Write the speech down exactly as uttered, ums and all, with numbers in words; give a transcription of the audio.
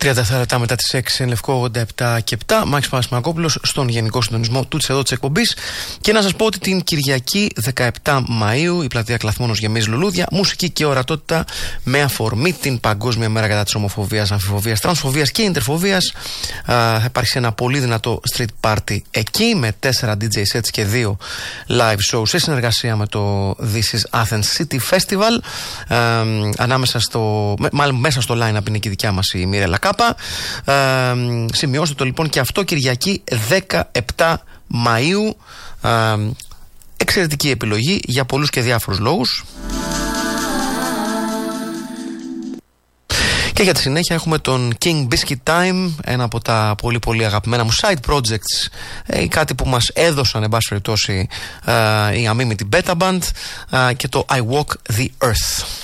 τριάντα λεπτά μετά τις έξι, εν Λευκό ογδόντα επτά και επτά. Μάκης Παπασημακόπουλος στον γενικό συντονισμό του εδώ της εκπομπής. Και να σας πω ότι την Κυριακή δεκαεπτά Μαΐου η πλατεία Κλαθμόνος γεμίζει λουλούδια, μουσική και ορατότητα με αφορμή την Παγκόσμια Μέρα κατά της ομοφοβίας, αμφιφοβίας, τρανσφοβίας και ιντερφοβίας. Θα υπάρξει ένα πολύ δυνατό street party εκεί με τέσσερα ντι τζέι sets και δύο live shows σε συνεργασία με το This is Athens City Festival. Ε, ανάμεσα στο, μάλλον μέσα στο line-up είναι και η δικιά μας η Μιρέλα Κάπα. Ε, σημειώστε το λοιπόν και αυτό, Κυριακή δεκαεπτά Μαΐου. Ε, εξαιρετική επιλογή για πολλούς και διάφορους λόγους. Και για τη συνέχεια έχουμε τον King Biscuit Time, ένα από τα πολύ πολύ αγαπημένα μου side projects, ε, κάτι που μας έδωσαν εν πάση περιπτώσει ε, η αμίμητη Beta Band, ε, και το I Walk the Earth.